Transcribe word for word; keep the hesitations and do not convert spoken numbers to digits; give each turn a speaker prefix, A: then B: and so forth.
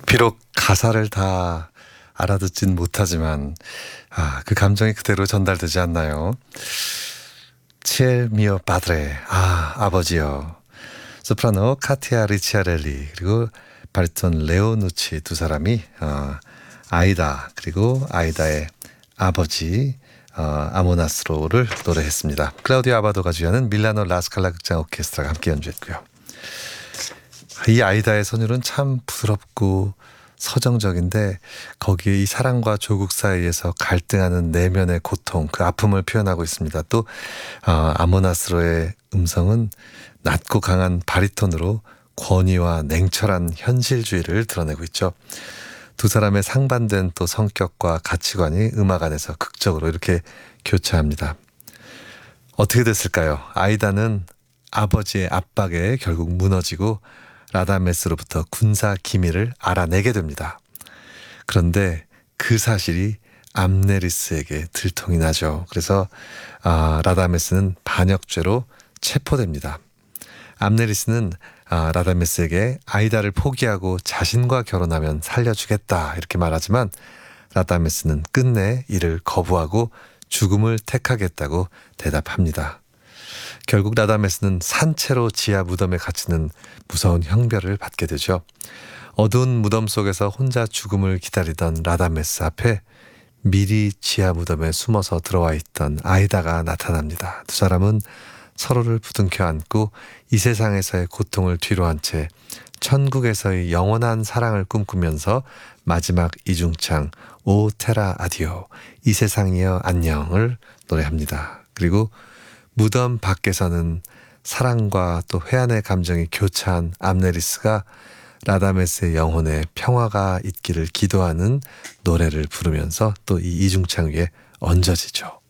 A: 비록 가사를 다 알아듣진 못하지만 아, 그 감정이 그대로 전달되지 않나요? 치엘 미오 파드레, 아 아버지요. 소프라노 카티아 리치아렐리 그리고 바리톤 레오 누치 두 사람이 어, 아이다 그리고 아이다의 아버지 어, 아모나스로를 노래했습니다. 클라우디오 아바도가 주연은 밀라노 라스칼라 극장 오케스트라가 함께 연주했고요. 이 아이다의 선율은 참 부드럽고 서정적인데 거기에 이 사랑과 조국 사이에서 갈등하는 내면의 고통, 그 아픔을 표현하고 있습니다. 또 어, 아모나스로의 음성은 낮고 강한 바리톤으로 권위와 냉철한 현실주의를 드러내고 있죠. 두 사람의 상반된 또 성격과 가치관이 음악 안에서 극적으로 이렇게 교차합니다. 어떻게 됐을까요? 아이다는 아버지의 압박에 결국 무너지고 라다메스로부터 군사 기밀을 알아내게 됩니다. 그런데 그 사실이 암네리스에게 들통이 나죠. 그래서 아, 라다메스는 반역죄로 체포됩니다. 암네리스는 아, 라다메스에게 아이다를 포기하고 자신과 결혼하면 살려주겠다 이렇게 말하지만 라다메스는 끝내 이를 거부하고 죽음을 택하겠다고 대답합니다. 결국 라다메스는 산채로 지하 무덤에 갇히는 무서운 형벌을 받게 되죠. 어두운 무덤 속에서 혼자 죽음을 기다리던 라다메스 앞에 미리 지하 무덤에 숨어서 들어와 있던 아이다가 나타납니다. 두 사람은 서로를 부둥켜 안고 이 세상에서의 고통을 뒤로한 채 천국에서의 영원한 사랑을 꿈꾸면서 마지막 이중창 오 테라 아디오, 이 세상이여 안녕을 노래합니다. 그리고 무덤 밖에서는 사랑과 또 회한의 감정이 교차한 암네리스가 라다메스의 영혼에 평화가 있기를 기도하는 노래를 부르면서 또 이 이중창 위에 얹어지죠.